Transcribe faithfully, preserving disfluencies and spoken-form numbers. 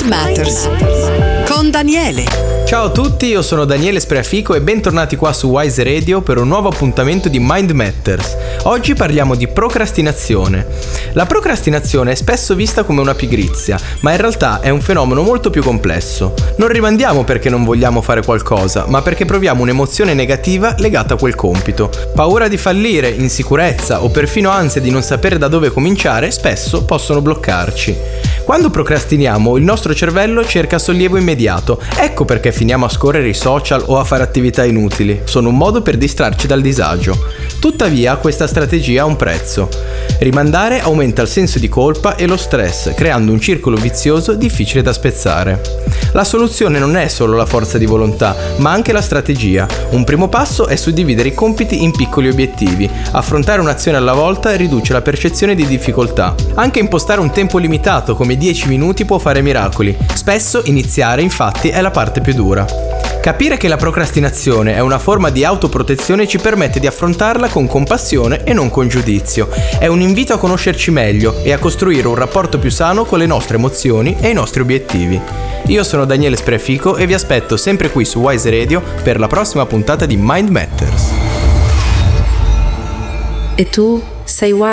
Mind Matters con Daniele. Ciao a tutti, io sono Daniele Spreafico e bentornati qua su Wise Radio per un nuovo appuntamento di Mind Matters. Oggi parliamo di procrastinazione. La procrastinazione è spesso vista come una pigrizia, ma in realtà è un fenomeno molto più complesso. Non rimandiamo perché non vogliamo fare qualcosa, ma perché proviamo un'emozione negativa legata a quel compito. Paura di fallire, insicurezza o perfino ansia di non sapere da dove cominciare spesso possono bloccarci. Quando procrastiniamo, il nostro cervello cerca sollievo immediato. Ecco perché finiamo a scorrere i social o a fare attività inutili. Sono un modo per distrarci dal disagio. Tuttavia, questa strategia ha un prezzo. Rimandare aumenta il senso di colpa e lo stress, creando un circolo vizioso difficile da spezzare. La soluzione non è solo la forza di volontà, ma anche la strategia. Un primo passo è suddividere i compiti in piccoli obiettivi. Affrontare un'azione alla volta riduce la percezione di difficoltà. Anche impostare un tempo limitato, come dieci minuti, può fare miracoli. Spesso iniziare, infatti, è la parte più dura. Capire che la procrastinazione è una forma di autoprotezione ci permette di affrontarla con compassione e non con giudizio. È un invito a conoscerci meglio e a costruire un rapporto più sano con le nostre emozioni e i nostri obiettivi. Io sono Daniele Spreafico e vi aspetto sempre qui su Wise Radio per la prossima puntata di Mind Matters. E tu sei Wise?